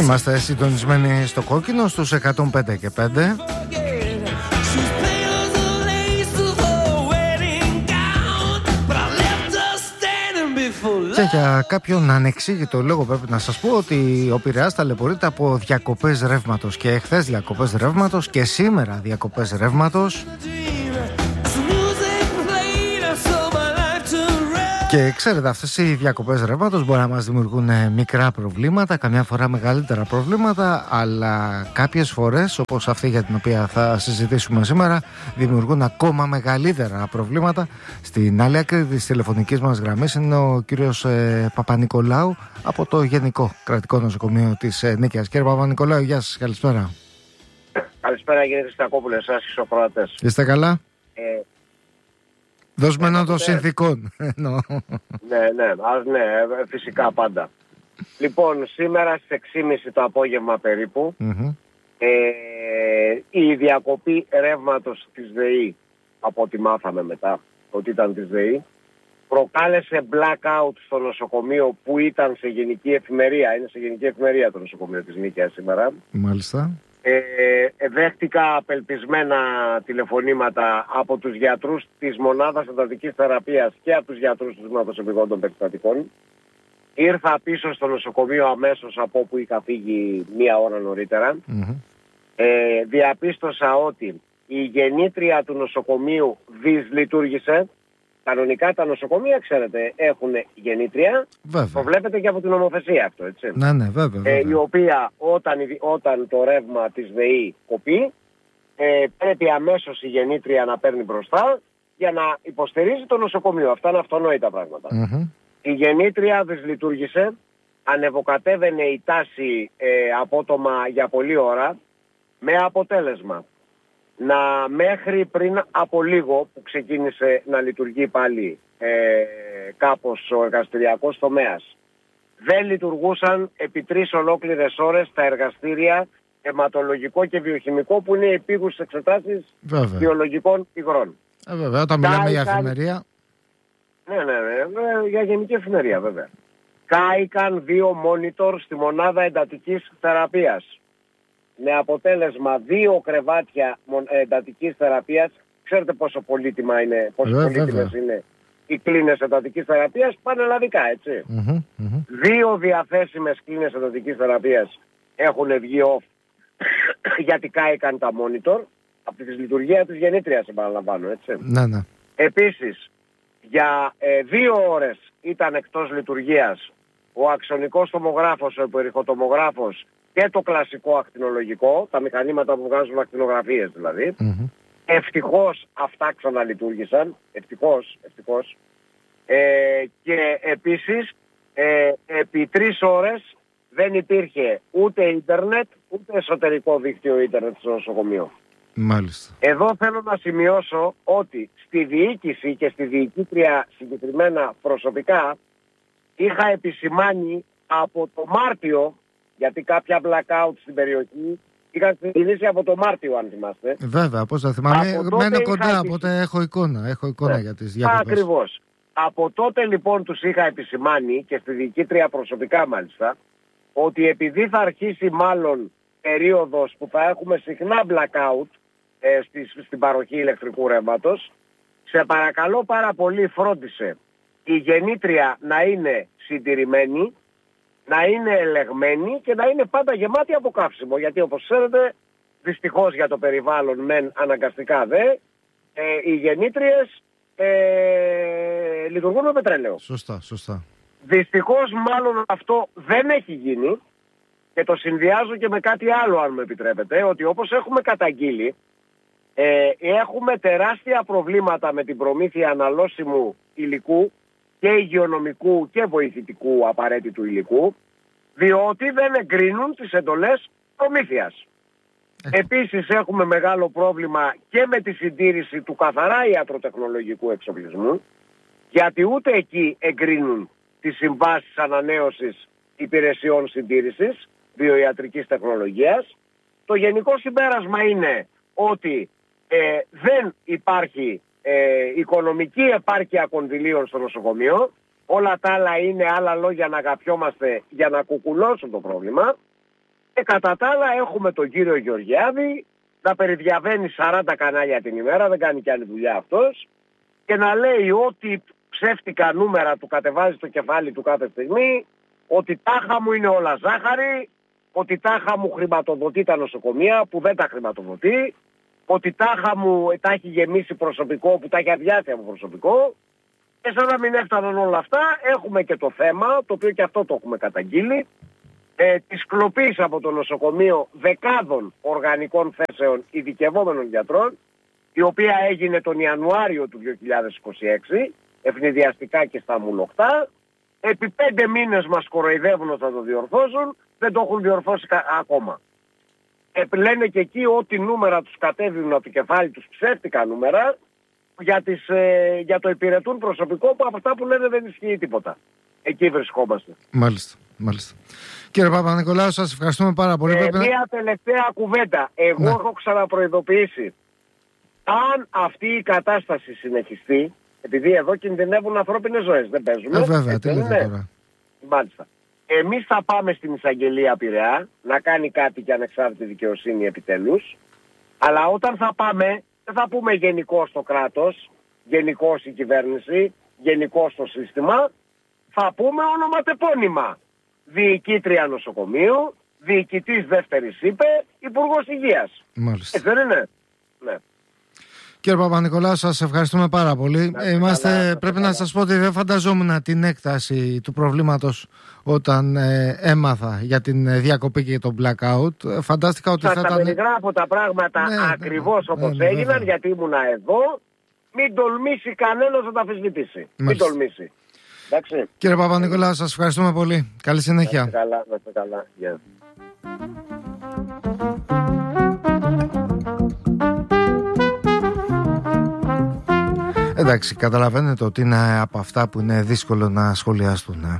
Είμαστε συντονισμένοι στο κόκκινο στους 105 και 5. Και για κάποιον ανεξήγητο λόγο πρέπει να σας πω ότι ο Πειραιάς ταλαιπωρείται από διακοπές ρεύματος. Και εχθές διακοπές ρεύματος και σήμερα διακοπές ρεύματος. Και ξέρετε, αυτές οι διακοπές ρεύματος μπορεί να μας δημιουργούν μικρά προβλήματα, καμιά φορά μεγαλύτερα προβλήματα, αλλά κάποιες φορές, όπως αυτή για την οποία θα συζητήσουμε σήμερα, δημιουργούν ακόμα μεγαλύτερα προβλήματα. Στην άλλη άκρη της τηλεφωνικής μας γραμμής είναι ο κύριος Παπα-Νικολάου από το Γενικό Κρατικό Νοσοκομείο της Νίκαιας. Κύριε Παπα-Νικολάου, γεια σας, καλησπέρα. Καλησπέρα κύριε Χριστακόπουλε, εσάς και στους ακροατές. Είστε καλά? Δώσμενο των συνθήκων. Ναι, φυσικά πάντα. Λοιπόν, σήμερα στις 6.30 το απόγευμα περίπου, η διακοπή ρεύματος της ΔΕΗ, από ό,τι μάθαμε μετά ότι ήταν της ΔΕΗ, προκάλεσε blackout στο νοσοκομείο που ήταν σε γενική εφημερία. Είναι σε γενική εφημερία το νοσοκομείο της Νίκαιας σήμερα. Μάλιστα. Δέχτηκα απελπισμένα τηλεφωνήματα από τους γιατρούς της μονάδας εντατικής θεραπείας και από τους γιατρούς του τμήματος επιγόντων περιστατικών. Ήρθα πίσω στο νοσοκομείο αμέσως από όπου είχα φύγει μία ώρα νωρίτερα. Διαπίστωσα ότι η γεννήτρια του νοσοκομείου δυσλειτουργήσε. Κανονικά τα νοσοκομεία, ξέρετε, έχουν γεννήτρια. Το βλέπετε και από την νομοθεσία αυτό, έτσι. Ναι, βέβαια. Η οποία όταν το ρεύμα της ΔΕΗ κοπεί, πρέπει αμέσως η γεννήτρια να παίρνει μπροστά για να υποστηρίζει το νοσοκομείο. Αυτά είναι αυτονόητα πράγματα. Η γεννήτρια δυσλειτουργήσε, ανεβοκατέβαινε η τάση απότομα για πολλή ώρα, με αποτέλεσμα να μέχρι πριν από λίγο που ξεκίνησε να λειτουργεί πάλι κάπως ο εργαστηριακός τομέας, δεν λειτουργούσαν επί 3 ολόκληρες ώρες τα εργαστήρια αιματολογικό και βιοχημικό που είναι επίγουσες εξετάσεις βιολογικών υγρών. Βέβαια, όταν μιλάμε για εφημερία. Ναι, για γενική εφημερία βέβαια. Κάηκαν 2 monitor στη μονάδα εντατικής θεραπείας. Με αποτέλεσμα 2 κρεβάτια εντατικής θεραπείας. Ξέρετε πόσο πολύτιμα είναι, πόσο πολύτιμες είναι οι κλίνες εντατικής θεραπείας, πανελλαδικά, έτσι. 2 διαθέσιμες κλίνες εντατικής θεραπείας έχουν βγει off γιατί κάηκαν τα monitor από τη λειτουργία της γεννήτριας, επαναλαμβάνω, έτσι. Ναι. Επίσης, για 2 ώρες ήταν εκτός λειτουργίας ο αξονικός τομογράφος, ο υπερηχοτομογράφος και το κλασικό ακτινολογικό, τα μηχανήματα που βγάζουν ακτινογραφίες δηλαδή. Ευτυχώς αυτά ξαναλειτουργήσαν, ευτυχώς. Και επίσης επί 3 ώρες δεν υπήρχε ούτε ίντερνετ, ούτε εσωτερικό δίκτυο ίντερνετ στο νοσοκομείο. Μάλιστα. Εδώ θέλω να σημειώσω ότι στη διοίκηση και στη διοικήτρια συγκεκριμένα προσωπικά είχα επισημάνει από το Μάρτιο, γιατί κάποια blackout στην περιοχή είχαν ξεκινήσει από το Μάρτιο, αν θυμάστε. Βέβαια, πώς θα θυμάμαι. Μένω κοντά, οπότε έχω εικόνα για τις διακοπές. Ακριβώς. Από τότε λοιπόν τους είχα επισημάνει και στη διοικήτρια προσωπικά μάλιστα, ότι επειδή θα αρχίσει μάλλον περίοδος που θα έχουμε συχνά blackout στην παροχή ηλεκτρικού ρεύματος, σε παρακαλώ πάρα πολύ φρόντισε η γεννήτρια να είναι συντηρημένη, να είναι ελεγμένη και να είναι πάντα γεμάτη από καύσιμο. Γιατί όπως ξέρετε, δυστυχώς για το περιβάλλον μεν αναγκαστικά δε, οι γεννήτριες λειτουργούν με πετρέλαιο. Σωστά. Δυστυχώς μάλλον αυτό δεν έχει γίνει και το συνδυάζω και με κάτι άλλο, αν μου επιτρέπετε, ότι όπως έχουμε καταγγείλει, έχουμε τεράστια προβλήματα με την προμήθεια αναλώσιμου υλικού και υγειονομικού και βοηθητικού απαραίτητου υλικού, διότι δεν εγκρίνουν τις εντολές προμήθειας. Επίσης έχουμε μεγάλο πρόβλημα και με τη συντήρηση του καθαρά ιατροτεχνολογικού εξοπλισμού, γιατί ούτε εκεί εγκρίνουν τις συμβάσεις ανανέωσης υπηρεσιών συντήρησης βιοιατρικής τεχνολογίας. Το γενικό συμπέρασμα είναι ότι δεν υπάρχει οικονομική επάρκεια κονδυλίων στο νοσοκομείο. Όλα τα άλλα είναι άλλα λόγια να αγαπιόμαστε για να κουκουλώσουν το πρόβλημα. Και κατά τα άλλα έχουμε τον κύριο Γεωργιάδη να περιδιαβαίνει 40 κανάλια την ημέρα, δεν κάνει κι άλλη δουλειά αυτός, και να λέει ότι ψεύτικα νούμερα του κατεβάζει το κεφάλι του κάθε στιγμή, ότι τάχα μου είναι όλα ζάχαρη, ότι τάχα μου χρηματοδοτεί τα νοσοκομεία που δεν τα χρηματοδοτεί, ότι τάχα μου τα έχει γεμίσει προσωπικό που τα έχει αδειάσει από προσωπικό. Και σαν να μην έφταναν όλα αυτά, έχουμε και το θέμα, το οποίο και αυτό το έχουμε καταγγείλει, της κλοπής από το νοσοκομείο δεκάδων οργανικών θέσεων ειδικευόμενων γιατρών, η οποία έγινε τον Ιανουάριο του 2026, ευνηδιαστικά και στα μουλοχτά. Επί 5 μήνες μας κοροϊδεύουν ότι θα το διορθώσουν, δεν το έχουν διορθώσει ακόμα. Λένε και εκεί ότι νούμερα τους κατέβηνουν από το κεφάλι τους, ψεύτικα νούμερα, για το υπηρετούν προσωπικό, που από αυτά που λένε δεν ισχύει τίποτα. Εκεί βρισκόμαστε. Μάλιστα. Κύριε Παπα-Νικολάου, σας ευχαριστούμε πάρα πολύ. Μία τελευταία κουβέντα. Εγώ έχω ξαναπροειδοποιήσει. Αν αυτή η κατάσταση συνεχιστεί, επειδή εδώ κινδυνεύουν ανθρώπινες ζωές, δεν παίζουμε. Βέβαια, τι λέτε τώρα. Μάλιστα. Εμείς θα πάμε στην εισαγγελία Πειραιά να κάνει κάτι και ανεξάρτητη δικαιοσύνη επιτέλους. Αλλά όταν θα πάμε, δεν θα πούμε γενικώς το κράτος, γενικώς η κυβέρνηση, γενικώς το σύστημα. Θα πούμε ονοματεπώνυμα. Διοικήτρια νοσοκομείου, διοικητής δεύτερης ΥΠΕ, υπουργός υγείας. Μάλιστα. Δεν είναι. Ναι. Κύριε Παπα-Νικολάου, σας ευχαριστούμε πάρα πολύ. Πρέπει να σας πω ότι δεν φανταζόμουν την έκταση του προβλήματος όταν έμαθα για την διακοπή και το blackout. Φαντάστηκα ότι θα ήταν... Θα περιγράφω τα πράγματα ακριβώς όπως έγιναν, γιατί ήμουνα εδώ. Μην τολμήσει κανένας να τα αμφισβητήσει. Μην τολμήσει. Εντάξει. Κύριε Παπα-Νικολάου, σας ευχαριστούμε πολύ. Καλή συνέχεια. Να είστε καλά. Yeah. Εντάξει, καταλαβαίνετε ότι είναι από αυτά που είναι δύσκολο να σχολιαστούν.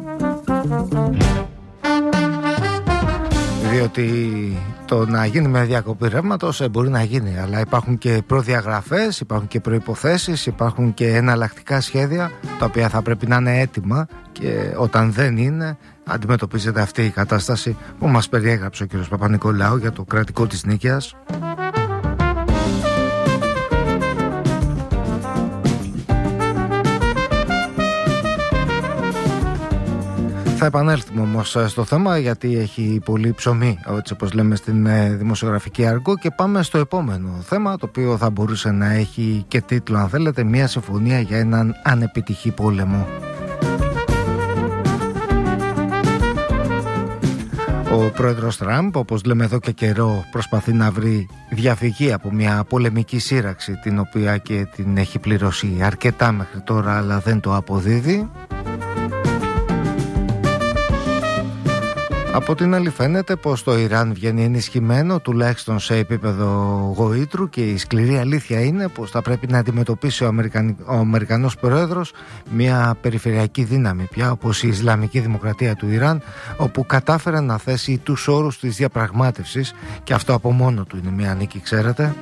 Διότι το να γίνει με διακοπή ρεύματος μπορεί να γίνει, αλλά υπάρχουν και προδιαγραφές, υπάρχουν και προϋποθέσεις, υπάρχουν και εναλλακτικά σχέδια τα οποία θα πρέπει να είναι έτοιμα, και όταν δεν είναι, αντιμετωπίζεται αυτή η κατάσταση που μας περιέγραψε ο κ. Παπα-Νικολάου για το κρατικό της Νίκαιας. Θα επανέλθουμε όμως στο θέμα, γιατί έχει πολύ ψωμί, έτσι όπως λέμε στην δημοσιογραφική αργό, και πάμε στο επόμενο θέμα, το οποίο θα μπορούσε να έχει και τίτλο, αν θέλετε, μια συμφωνία για έναν ανεπιτυχή πόλεμο. Ο πρόεδρος Τραμπ, όπως λέμε εδώ και καιρό, προσπαθεί να βρει διαφυγή από μια πολεμική σύραξη, την οποία και την έχει πληρώσει αρκετά μέχρι τώρα, αλλά δεν το αποδίδει. Από την άλλη φαίνεται πως το Ιράν βγαίνει ενισχυμένο, τουλάχιστον σε επίπεδο γοήτρου, και η σκληρή αλήθεια είναι πως θα πρέπει να αντιμετωπίσει ο Αμερικανός πρόεδρος μια περιφερειακή δύναμη πια, όπως η Ισλαμική Δημοκρατία του Ιράν, όπου κατάφερε να θέσει τους όρους της διαπραγμάτευσης, και αυτό από μόνο του είναι μια νίκη, ξέρετε.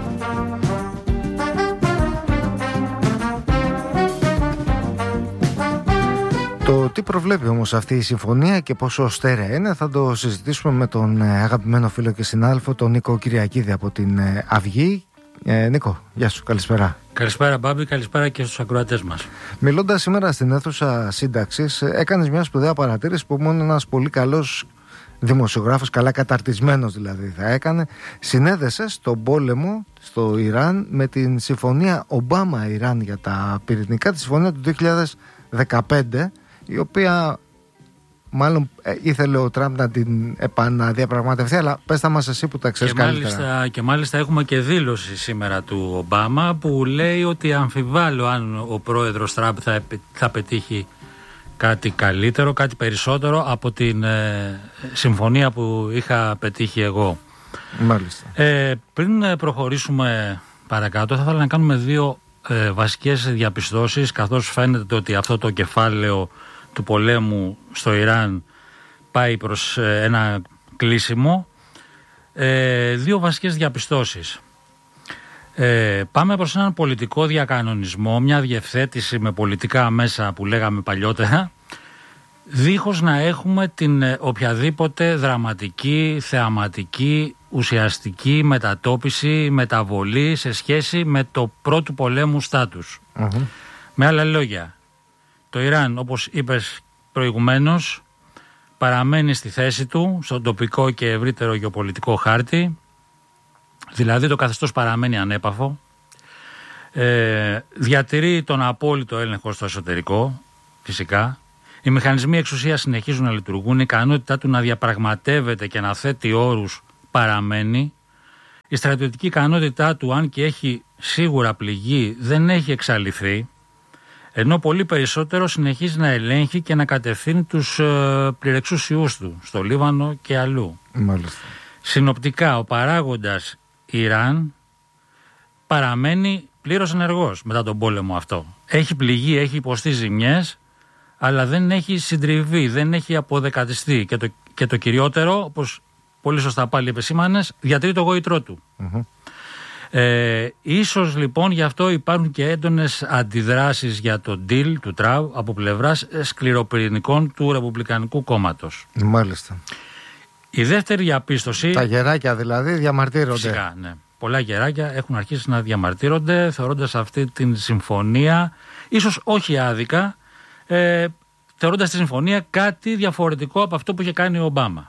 Το τι προβλέπει όμως αυτή η συμφωνία και πόσο στέρεα είναι θα το συζητήσουμε με τον αγαπημένο φίλο και συνάδελφο, τον Νίκο Κυριακίδη από την Αυγή. Νίκο, γεια σου, καλησπέρα. Καλησπέρα Μπάμπη, καλησπέρα και στους ακροατές μας. Μιλώντας σήμερα στην αίθουσα σύνταξης, έκανες μια σπουδαία παρατήρηση που μόνο ένας πολύ καλός δημοσιογράφος, καλά καταρτισμένος δηλαδή θα έκανε. Συνέδεσες τον πόλεμο στο Ιράν με την συμφωνία Ομπάμα-Ιράν για τα πυρηνικά, τη συμφωνία του 2015, η οποία μάλλον ήθελε ο Τραμπ να την επαναδιαπραγματευτεί, αλλά πες τα μας εσύ που τα ξέρεις καλύτερα. Και μάλιστα έχουμε και δήλωση σήμερα του Ομπάμα που λέει ότι αμφιβάλλω αν ο πρόεδρος Τραμπ θα πετύχει κάτι καλύτερο, κάτι περισσότερο από την συμφωνία που είχα πετύχει εγώ. Μάλιστα. Πριν προχωρήσουμε παρακάτω, θα ήθελα να κάνουμε δύο βασικές διαπιστώσεις, καθώς φαίνεται ότι αυτό το κεφάλαιο του πολέμου στο Ιράν πάει προς ένα κλείσιμο. Δύο βασικές διαπιστώσεις. Πάμε προς έναν πολιτικό διακανονισμό, μια διευθέτηση με πολιτικά μέσα που λέγαμε παλιότερα, δίχως να έχουμε την οποιαδήποτε δραματική, θεαματική, ουσιαστική μετατόπιση, μεταβολή σε σχέση με το πρώτου πολέμου στάτους. Με άλλα λόγια, το Ιράν, όπως είπες προηγουμένως, παραμένει στη θέση του, στον τοπικό και ευρύτερο γεωπολιτικό χάρτη, δηλαδή το καθεστώς παραμένει ανέπαφο, διατηρεί τον απόλυτο έλεγχο στο εσωτερικό, φυσικά. Οι μηχανισμοί εξουσίας συνεχίζουν να λειτουργούν, η ικανότητά του να διαπραγματεύεται και να θέτει όρους παραμένει. Η στρατιωτική ικανότητά του, αν και έχει σίγουρα πληγεί, δεν έχει εξαλειφθεί, ενώ πολύ περισσότερο συνεχίζει να ελέγχει και να κατευθύνει τους πληρεξούσιούς του, στο Λίβανο και αλλού. Μάλιστα. Συνοπτικά, ο παράγοντας Ιράν παραμένει πλήρως ενεργός μετά τον πόλεμο αυτό. Έχει πληγεί, έχει υποστεί ζημιές, αλλά δεν έχει συντριβεί, δεν έχει αποδεκατιστεί. Και το κυριότερο, όπως πολύ σωστά πάλι επεσήμανες, διατηρεί το γόητρό του. Ίσως λοιπόν γι' αυτό υπάρχουν και έντονες αντιδράσεις για το deal του Τραμπ από πλευράς σκληροπυρηνικών του Ρεπουμπλικανικού κόμματος. Μάλιστα. Η δεύτερη διαπίστωση... Τα γεράκια δηλαδή διαμαρτύρονται. Φυσικά, ναι. Πολλά γεράκια έχουν αρχίσει να διαμαρτύρονται, θεωρώντας αυτή την συμφωνία, ίσως όχι άδικα, θεωρώντας τη συμφωνία κάτι διαφορετικό από αυτό που είχε κάνει ο Ομπάμα.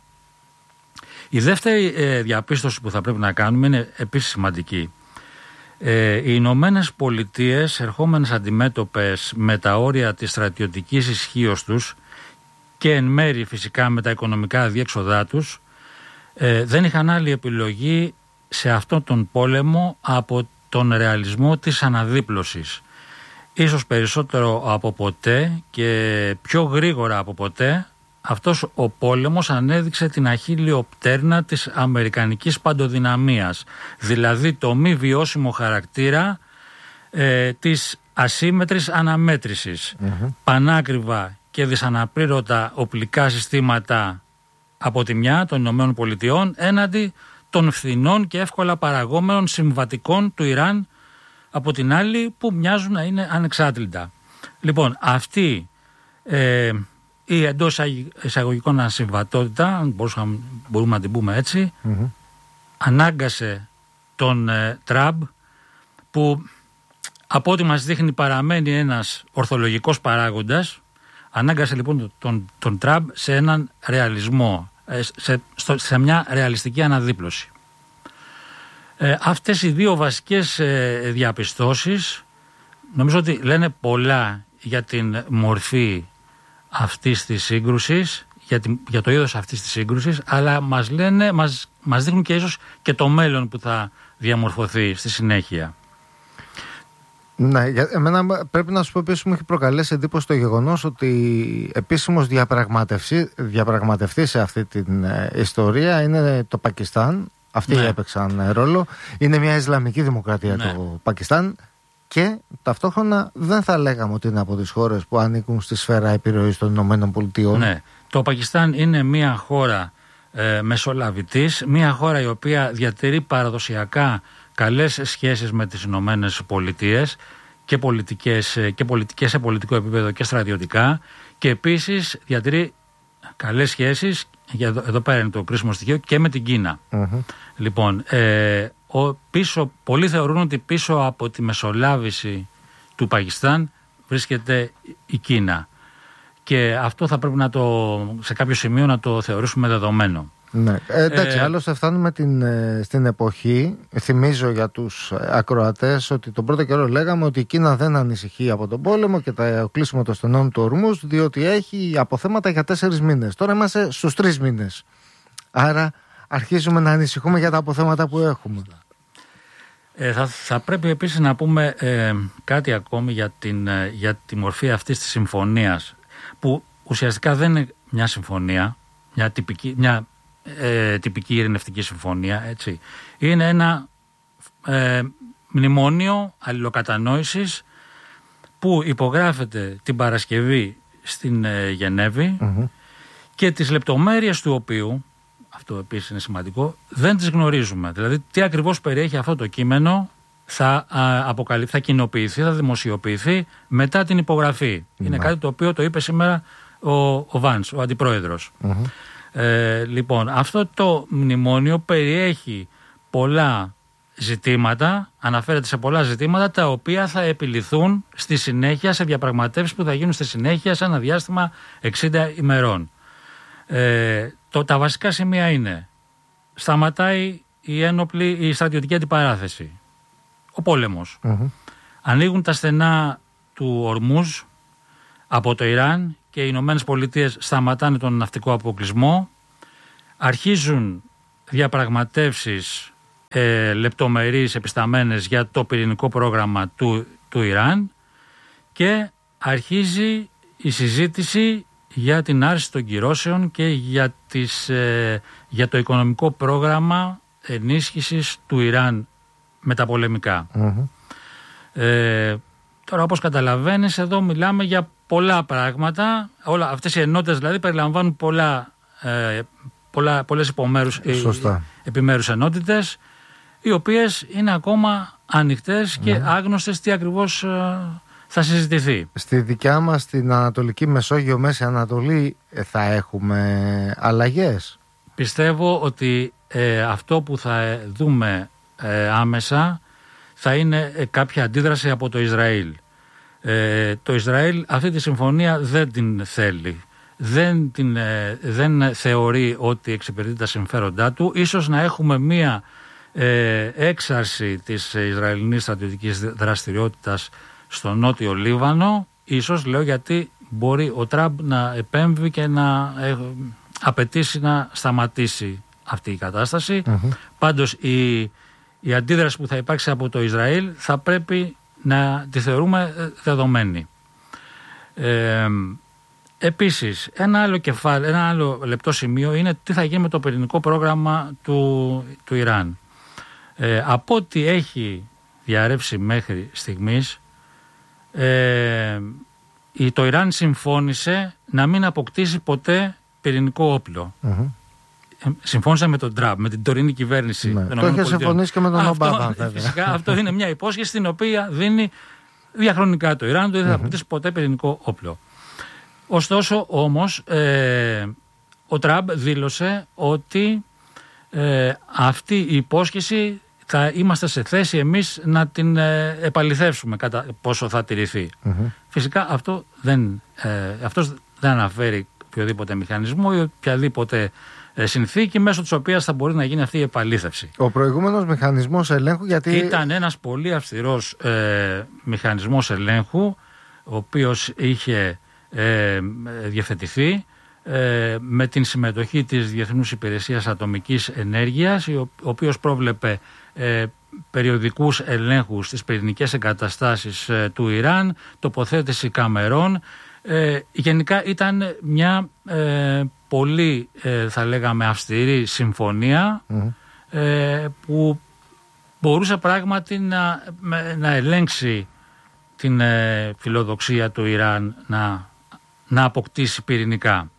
Η δεύτερη διαπίστωση που θα πρέπει να κάνουμε είναι επίσης σημαντική. Οι Ηνωμένες Πολιτείες, ερχόμενες αντιμέτωπες με τα όρια της στρατιωτικής ισχύως τους και εν μέρει φυσικά με τα οικονομικά διέξοδά τους, δεν είχαν άλλη επιλογή σε αυτόν τον πόλεμο από τον ρεαλισμό της αναδίπλωσης. Ίσως περισσότερο από ποτέ και πιο γρήγορα από ποτέ, αυτός ο πόλεμος ανέδειξε την αχίλιο πτέρνα της αμερικανικής παντοδυναμίας, δηλαδή το μη βιώσιμο χαρακτήρα της ασύμμετρης αναμέτρησης. Πανάκριβα και δυσαναπλήρωτα οπλικά συστήματα από τη μια των Ηνωμένων Πολιτειών έναντι των φθηνών και εύκολα παραγόμενων συμβατικών του Ιράν από την άλλη, που μοιάζουν να είναι ανεξάτλητα. Λοιπόν, αυτή η εντός εισαγωγικών ασυμβατότητα, αν μπορούμε να την πούμε έτσι, ανάγκασε τον Τραμπ, που από ό,τι μας δείχνει παραμένει ένας ορθολογικός παράγοντας, ανάγκασε λοιπόν τον Τραμπ σε έναν ρεαλισμό, σε μια ρεαλιστική αναδίπλωση. Αυτές οι δύο βασικές διαπιστώσεις νομίζω ότι λένε πολλά για την μορφή αυτής της σύγκρουσης, για το είδος αυτής της σύγκρουσης, αλλά μας δείχνουν και ίσως και το μέλλον που θα διαμορφωθεί στη συνέχεια. Ναι, εμένα πρέπει να σου πω επίσης μου έχει προκαλέσει εντύπωση το γεγονός ότι επίσημος διαπραγματευτή σε αυτή την ιστορία είναι το Πακιστάν. Αυτοί έπαιξαν ρόλο. Είναι μια Ισλαμική δημοκρατία το Πακιστάν και ταυτόχρονα δεν θα λέγαμε ότι είναι από τις χώρες που ανήκουν στη σφαίρα επιρροής των Ηνωμένων Πολιτειών. Ναι, το Πακιστάν είναι μια χώρα μεσολαβητής, μια χώρα η οποία διατηρεί παραδοσιακά καλές σχέσεις με τις Ηνωμένες Πολιτείες και πολιτικές σε πολιτικό επίπεδο και στρατιωτικά, και επίσης διατηρεί καλές σχέσεις, εδώ πέρα είναι το κρίσιμο στοιχείο, και με την Κίνα. Λοιπόν, πολλοί θεωρούν ότι πίσω από τη μεσολάβηση του Πακιστάν βρίσκεται η Κίνα, και αυτό θα πρέπει σε κάποιο σημείο να το θεωρήσουμε δεδομένο. Ναι. Εντάξει, άλλωστε φτάνουμε στην εποχή, θυμίζω για τους ακροατές ότι τον πρώτο καιρό λέγαμε ότι η Κίνα δεν ανησυχεί από τον πόλεμο και το κλείσιμο των στενών του Ορμούζ, διότι έχει αποθέματα για 4 μήνες. Τώρα είμαστε στους 3 μήνες. Άρα αρχίζουμε να ανησυχούμε για τα αποθέματα που έχουμε. Θα πρέπει επίσης να πούμε κάτι ακόμη για τη μορφή αυτής της συμφωνίας, που ουσιαστικά δεν είναι μια συμφωνία, μια τυπική ειρηνευτική συμφωνία, έτσι. Είναι ένα μνημόνιο αλληλοκατανόησης που υπογράφεται την Παρασκευή στην Γενέβη και τις λεπτομέρειες του οποίου, αυτό επίσης είναι σημαντικό, δεν τις γνωρίζουμε. Δηλαδή τι ακριβώς περιέχει αυτό το κείμενο θα κοινοποιηθεί, θα δημοσιοποιηθεί μετά την υπογραφή. Είναι κάτι το οποίο το είπε σήμερα ο Βάνς, ο αντιπρόεδρος. Λοιπόν, αυτό το μνημόνιο περιέχει πολλά ζητήματα, αναφέρεται σε πολλά ζητήματα τα οποία θα επιληθούν στη συνέχεια σε διαπραγματεύσεις που θα γίνουν στη συνέχεια σε ένα διάστημα 60 ημερών. Τα βασικά σημεία είναι: σταματάει η στρατιωτική αντιπαράθεση, ο πόλεμος. Ανοίγουν τα στενά του Ορμούζ από το Ιράν και οι Ηνωμένες Πολιτείες σταματάνε τον ναυτικό αποκλεισμό. Αρχίζουν διαπραγματεύσεις λεπτομερείς επισταμένες για το πυρηνικό πρόγραμμα του Ιράν και αρχίζει η συζήτηση για την άρση των κυρώσεων και για το οικονομικό πρόγραμμα ενίσχυσης του Ιράν μεταπολεμικά. Τώρα, καταλαβαίνεις, εδώ μιλάμε για πολλά πράγματα. Αυτές οι ενότητες δηλαδή περιλαμβάνουν πολλές επιμέρους ενότητες, οι οποίες είναι ακόμα ανοιχτές και άγνωστες τι ακριβώς θα συζητηθεί. Στη δικιά μας την Ανατολική Μεσόγειο, Μέση Ανατολή, θα έχουμε αλλαγές? Πιστεύω ότι αυτό που θα δούμε άμεσα θα είναι κάποια αντίδραση από το Ισραήλ. Το Ισραήλ αυτή τη συμφωνία δεν την θέλει. Δεν θεωρεί ότι εξυπηρετεί τα συμφέροντά του. Ίσως να έχουμε μία έξαρση της Ισραηλινής στρατιωτικής δραστηριότητας στο νότιο Λίβανο. Ίσως, λέω, γιατί μπορεί ο Τραμπ να επέμβει και να απαιτήσει να σταματήσει αυτή η κατάσταση. Πάντως η αντίδραση που θα υπάρξει από το Ισραήλ θα πρέπει να τη θεωρούμε δεδομένη. Επίσης, ένα άλλο λεπτό σημείο είναι τι θα γίνει με το πυρηνικό πρόγραμμα του Ιράν. Από ό,τι έχει διαρρεύσει μέχρι στιγμής, το Ιράν συμφώνησε να μην αποκτήσει ποτέ πυρηνικό όπλο. Συμφώνησε με τον Τραμπ, με την τωρινή κυβέρνηση. Το είχε συμφωνήσει και με τον Ομπάμα, βέβαια. Φυσικά, αυτό είναι μια υπόσχεση την οποία δίνει διαχρονικά το Ιράν, ότι δεν θα αποκτήσει ποτέ πυρηνικό όπλο. Ωστόσο, όμως, ο Τραμπ δήλωσε ότι αυτή η υπόσχεση θα είμαστε σε θέση εμείς να την επαληθεύσουμε κατά πόσο θα τηρηθεί. Φυσικά αυτός δεν αναφέρει οποιοδήποτε μηχανισμό ή οποιαδήποτε συνθήκη μέσω της οποίας θα μπορεί να γίνει αυτή η επαλήθευση. Ο προηγούμενος μηχανισμός ελέγχου, γιατί ήταν ένας πολύ αυστηρός μηχανισμός ελέγχου, ο οποίος είχε διευθετηθεί με την συμμετοχή της Διεθνούς Υπηρεσίας Ατομικής Ενέργειας, ο οποίος πρόβλεπε περιοδικούς ελέγχους στις πυρηνικές εγκαταστάσεις του Ιράν, τοποθέτηση καμερών. Γενικά ήταν μια πολύ, θα λέγαμε, αυστηρή συμφωνία που μπορούσε πράγματι να ελέγξει την φιλοδοξία του Ιράν να αποκτήσει πυρηνικά.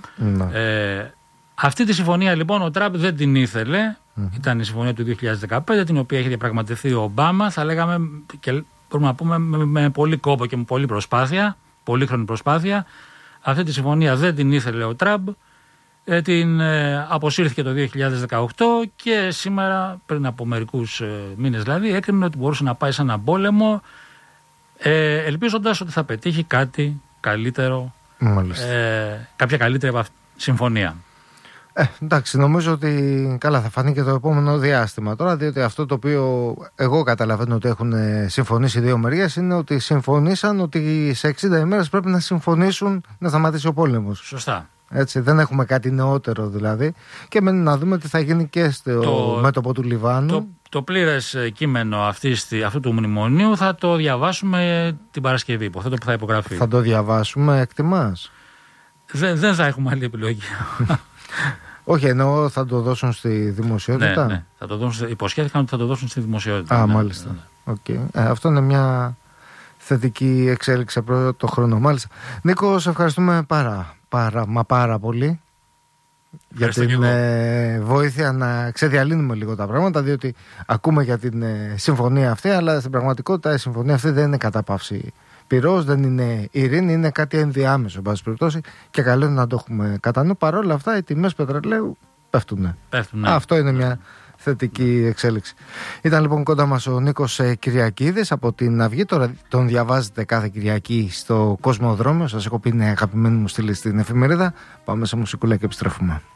Αυτή τη συμφωνία λοιπόν ο Τραμπ δεν την ήθελε. Ήταν η συμφωνία του 2015, την οποία είχε διαπραγματευτεί ο Ομπάμα, θα λέγαμε, και μπορούμε να πούμε με πολύ κόπο και με πολύ προσπάθεια, πολύχρονη προσπάθεια. Αυτή τη συμφωνία δεν την ήθελε ο Τραμπ, την αποσύρθηκε το 2018 και σήμερα, πριν από μερικούς μήνες δηλαδή, έκρινε ότι μπορούσε να πάει σε έναν πόλεμο, ελπίζοντας ότι θα πετύχει κάτι καλύτερο, κάποια καλύτερη συμφωνία. Εντάξει, νομίζω ότι καλά θα φανεί και το επόμενο διάστημα τώρα, διότι αυτό το οποίο εγώ καταλαβαίνω ότι έχουν συμφωνήσει οι δύο μεριές είναι ότι συμφωνήσαν ότι σε 60 ημέρες πρέπει να συμφωνήσουν να σταματήσει ο πόλεμος. Σωστά. Έτσι, δεν έχουμε κάτι νεότερο δηλαδή. Και μένει να δούμε τι θα γίνει και στο μέτωπο του Λιβάνου. Το πλήρες κείμενο αυτού του μνημονίου θα το διαβάσουμε την Παρασκευή, υποθέτω, που θα υπογραφεί. Θα το διαβάσουμε, εκτιμάς? Δεν θα έχουμε άλλη επιλογή. Όχι, εννοώ θα το δώσουν στη δημοσιότητα. Ναι. Θα το δώσουν, υποσχέθηκαν ότι θα το δώσουν στη δημοσιότητα. Μάλιστα. Ναι. Okay. Αυτό είναι μια θετική εξέλιξη από το χρόνο. Μάλιστα. Νίκο, σε ευχαριστούμε πάρα πολύ για την βοήθεια να ξεδιαλύνουμε λίγο τα πράγματα, διότι ακούμε για την συμφωνία αυτή, αλλά στην πραγματικότητα η συμφωνία αυτή δεν είναι κατάπαυση πυρός, δεν είναι ειρήνη, είναι κάτι ενδιάμεσο, εν πάση περιπτώσει, και καλό είναι να το έχουμε κατά νου. Παρ' όλα αυτά, οι τιμές πετρελαίου πέφτουν. Αυτό είναι μια θετική εξέλιξη. Ήταν λοιπόν κοντά μας ο Νίκος Κυριακίδης από την Αυγή. Τώρα τον διαβάζετε κάθε Κυριακή στο Κοσμοδρόμιο. Σας έχω πει, είναι αγαπημένη μου στήλη στην εφημερίδα. Πάμε σε μουσικούλα και επιστρέφουμε.